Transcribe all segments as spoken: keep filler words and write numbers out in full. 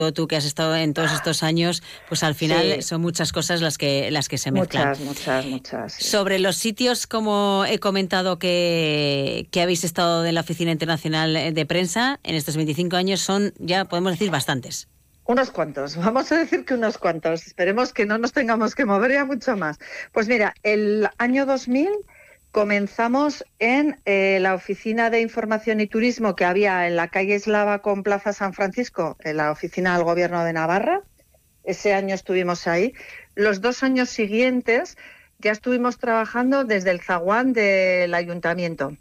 tú que has estado en todos estos años, pues al final sí. son muchas cosas las que las que se mezclan. Muchas, muchas, muchas. Sí. Sobre los sitios, como he comentado que, que habéis estado en la Oficina Internacional de Prensa en estos veinticinco años, son ya, podemos decir, bastantes. Unos cuantos, vamos a decir que unos cuantos. Esperemos que no nos tengamos que mover ya mucho más. Pues mira, el año dos mil comenzamos en eh, la Oficina de Información y Turismo que había en la calle Eslava con Plaza San Francisco, en la oficina del Gobierno de Navarra. Ese año estuvimos ahí. Los dos años siguientes ya estuvimos trabajando desde el zaguán del Ayuntamiento.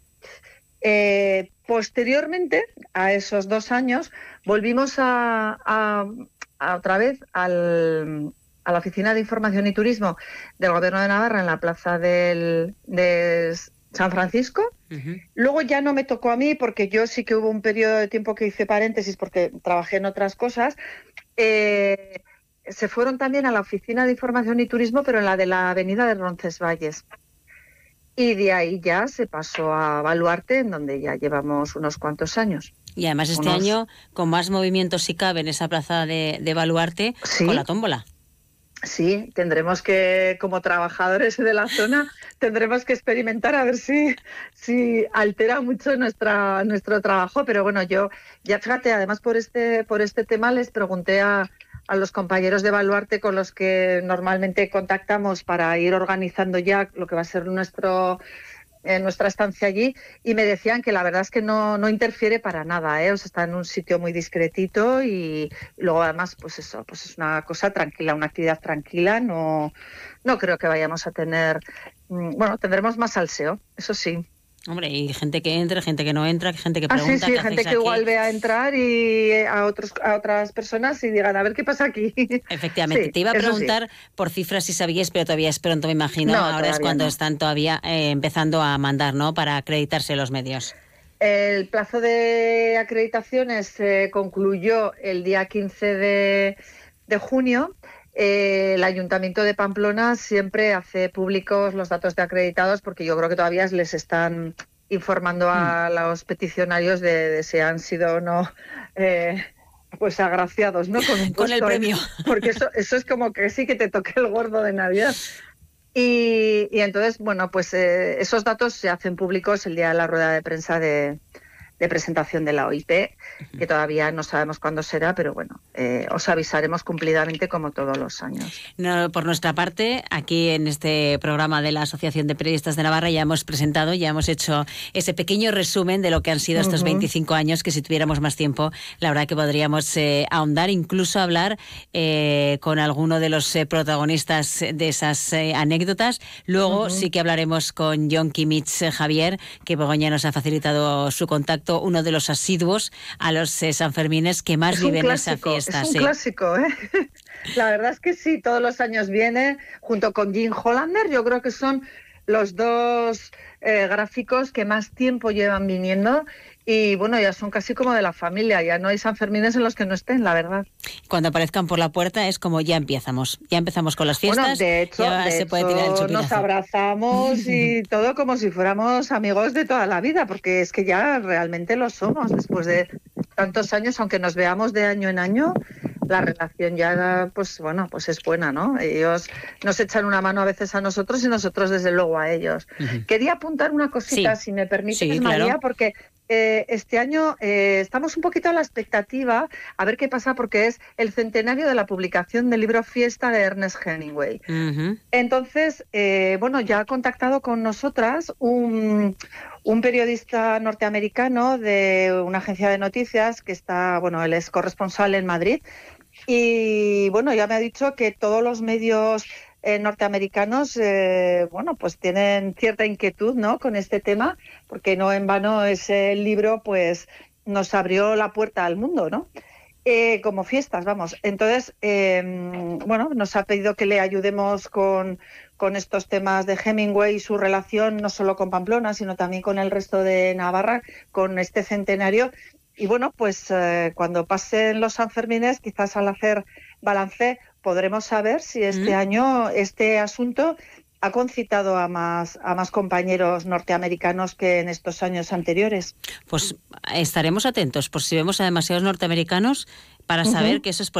Eh, posteriormente a esos dos años volvimos a, a, a otra vez al... a la Oficina de Información y Turismo del Gobierno de Navarra en la plaza del, de San Francisco. Uh-huh. Luego ya no me tocó a mí porque yo sí que hubo un periodo de tiempo que hice paréntesis porque trabajé en otras cosas. Eh, se fueron también a la Oficina de Información y Turismo, pero en la de la avenida de Roncesvalles. Y de ahí ya se pasó a Baluarte, en donde ya llevamos unos cuantos años. Y además este unos... año con más movimientos si cabe en esa plaza de, de Baluarte, ¿sí? Con la tómbola. Sí, tendremos que, como trabajadores de la zona, tendremos que experimentar a ver si, si altera mucho nuestra, nuestro trabajo. Pero bueno, yo, ya fíjate, además por este, por este tema les pregunté a, a los compañeros de Baluarte con los que normalmente contactamos para ir organizando ya lo que va a ser nuestro... en nuestra estancia allí, y me decían que la verdad es que no, no interfiere para nada, ¿eh? O sea, está en un sitio muy discretito y, y luego además pues eso, pues es una cosa tranquila, una actividad tranquila, no, no creo que vayamos a tener, bueno, tendremos más salseo, eso sí. Hombre, y gente que entra, gente que no entra, gente que pregunta. Ah, sí, sí, ¿qué gente que aquí? igual ve a entrar y a otros a otras personas y digan, a ver qué pasa aquí. Efectivamente, sí, te iba a preguntar sí. por cifras si sabíais, pero todavía es pronto, me imagino. No, ahora es cuando no. están todavía eh, empezando a mandar, ¿no?, para acreditarse los medios. El plazo de acreditaciones se eh, concluyó el día quince de, de junio. Eh, el Ayuntamiento de Pamplona siempre hace públicos los datos de acreditados porque yo creo que todavía les están informando a mm. los peticionarios de, de si han sido o no eh, pues agraciados, ¿no? Con un con el premio. Porque eso, eso es como que sí que te toque el gordo de Navidad. Y, y entonces, bueno, pues eh, esos datos se hacen públicos el día de la rueda de prensa de, de presentación de la O I P, que todavía no sabemos cuándo será, pero bueno, eh, os avisaremos cumplidamente como todos los años. No, por nuestra parte, aquí en este programa de la Asociación de Periodistas de Navarra ya hemos presentado, ya hemos hecho ese pequeño resumen de lo que han sido estos uh-huh. veinticinco años, que si tuviéramos más tiempo, la verdad que podríamos eh, ahondar, incluso hablar eh, con alguno de los eh, protagonistas de esas eh, anécdotas. Luego uh-huh. sí que hablaremos con John Kimmich eh, Javier, que Begoña nos ha facilitado su contacto, uno de los asiduos a los eh, Sanfermines que más viven esa fiesta. Es un sí. clásico, ¿eh? La verdad es que sí, todos los años viene, junto con Jim Hollander, yo creo que son los dos eh, gráficos que más tiempo llevan viniendo y bueno, ya son casi como de la familia, ya no hay Sanfermines en los que no estén, la verdad. Cuando aparezcan por la puerta es como ya empezamos, ya empezamos con las fiestas. Bueno, de hecho, ya de se hecho puede tirar el chupinazo. Nos abrazamos y todo como si fuéramos amigos de toda la vida, porque es que ya realmente lo somos después de tantos años, aunque nos veamos de año en año. La relación ya, pues bueno, pues es buena, ¿no? Ellos nos echan una mano a veces a nosotros y nosotros desde luego a ellos. Uh-huh. Quería apuntar una cosita, sí. si me permites, sí, María, claro. porque eh, este año eh, estamos un poquito a la expectativa a ver qué pasa, porque es el centenario de la publicación del libro Fiesta de Ernest Hemingway. Uh-huh. Entonces, eh, bueno, ya ha contactado con nosotras un... un periodista norteamericano de una agencia de noticias que está, bueno, él es corresponsal en Madrid y, bueno, ya me ha dicho que todos los medios eh, norteamericanos, eh, bueno, pues tienen cierta inquietud, ¿no?, con este tema, porque no en vano ese libro, pues, nos abrió la puerta al mundo, ¿no?, eh, como fiestas, vamos. Entonces, eh, bueno, nos ha pedido que le ayudemos con... con estos temas de Hemingway y su relación no solo con Pamplona, sino también con el resto de Navarra, con este centenario. Y bueno, pues eh, cuando pasen los Sanfermines, quizás al hacer balance, podremos saber si este mm. año este asunto ha concitado a más, a más compañeros norteamericanos que en estos años anteriores. Pues estaremos atentos por si vemos a demasiados norteamericanos para saber uh-huh. que eso es